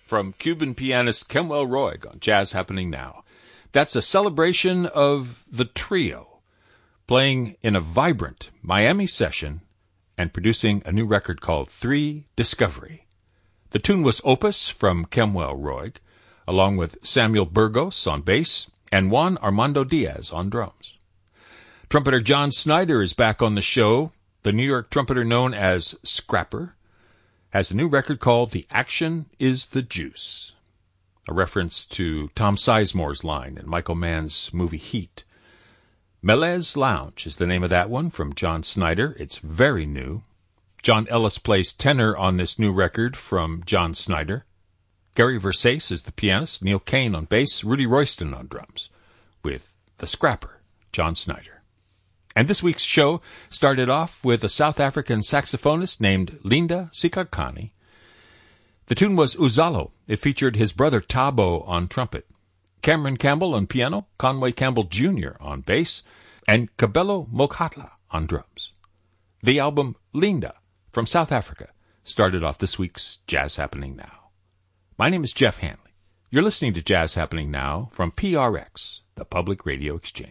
from Cuban pianist Kenwell Roig on Jazz Happening Now. That's a celebration of the trio, playing in a vibrant Miami session and producing a new record called 3 Discovery. The tune was Opus from Kenwell Roig, along with Samuel Burgos on bass and Juan Armando Diaz on drums. Trumpeter John Snyder is back on the show. The New York trumpeter known as Scrapper has a new record called The Action is the Juice, a reference to Tom Sizemore's line in Michael Mann's movie Heat. Melez Lounge is the name of that one from John Snyder. It's very new. John Ellis plays tenor on this new record from John Snyder. Gary Versace is the pianist, Neil Kane on bass, Rudy Royston on drums, with the Scrapper, John Snyder. And this week's show started off with a South African saxophonist named Linda Sikhakhane. The tune was Uzalo. It featured his brother Thabo on trumpet, Cameron Campbell on piano, Conway Campbell Jr. on bass, and Kabelo Mokhatla on drums. The album Linda from South Africa started off this week's Jazz Happening Now. My name is Jeff Hanley. You're listening to Jazz Happening Now from PRX, the Public Radio Exchange.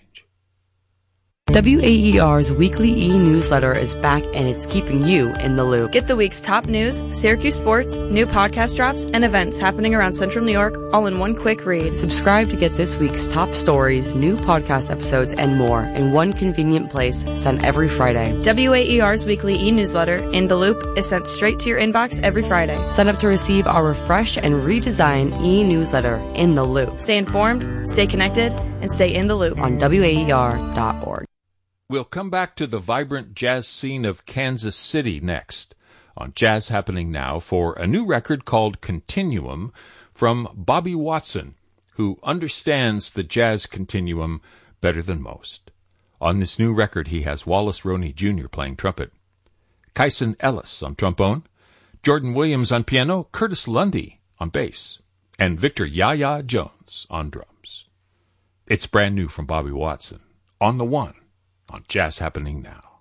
WAER's weekly e-newsletter is back and it's keeping you in the loop. Get the week's top news, Syracuse sports, new podcast drops, and events happening around Central New York all in one quick read. Subscribe to get this week's top stories, new podcast episodes, and more in one convenient place sent every Friday. WAER's weekly e-newsletter, In the Loop, is sent straight to your inbox every Friday. Sign up to receive our refreshed and redesigned e-newsletter, In the Loop. Stay informed, stay connected, and stay in the loop on WAER.org. We'll come back to the vibrant jazz scene of Kansas City next on Jazz Happening Now for a new record called Continuum from Bobby Watson, who understands the jazz continuum better than most. On this new record, he has Wallace Roney Jr. playing trumpet, Kyson Ellis on trombone, Jordan Williams on piano, Curtis Lundy on bass, and Victor Yaya Jones on drums. It's brand new from Bobby Watson, On the One, on Jazz Happening Now.